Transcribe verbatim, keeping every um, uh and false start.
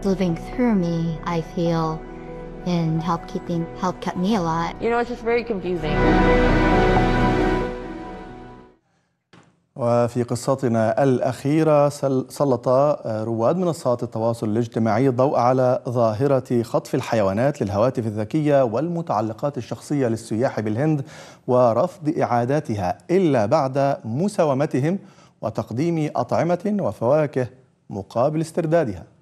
living through me, I feel, and help keeping help kept me alive. You know, it's just very confusing. وفي قصتنا الأخيرة سلط رواد منصات التواصل الاجتماعي الضوء على ظاهرة خطف الحيوانات للهواتف الذكية والمتعلقات الشخصية للسياح بالهند ورفض إعادتها إلا بعد مساومتهم وتقديم أطعمة وفواكه مقابل استردادها.